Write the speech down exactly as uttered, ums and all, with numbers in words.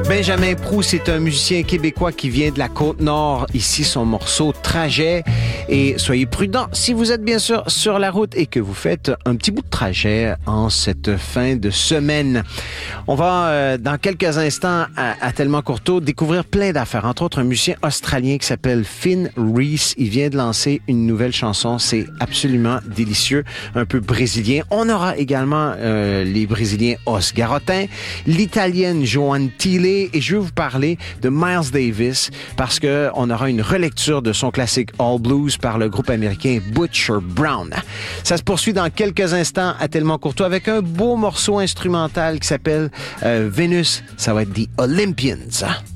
Benjamin Proulx, c'est un musicien québécois qui vient de la Côte-Nord. Ici, son morceau « Trajet ». Et soyez prudents si vous êtes bien sûr sur la route et que vous faites un petit bout de trajet en cette fin de semaine. On va, euh, dans quelques instants, à, à Tellement Courteau, découvrir plein d'affaires. Entre autres, un musicien australien qui s'appelle Finn Reese. Il vient de lancer une nouvelle chanson. C'est absolument délicieux, un peu brésilien. On aura également euh, les Brésiliens Os Garotin, l'Italienne Joanne Thiele, et je vais vous parler de Miles Davis parce que on aura une relecture de son classique All Blues par le groupe américain Butcher Brown. Ça se poursuit dans quelques instants à Tellement Courtois avec un beau morceau instrumental qui s'appelle euh, Vénus. Ça va être The Olympians.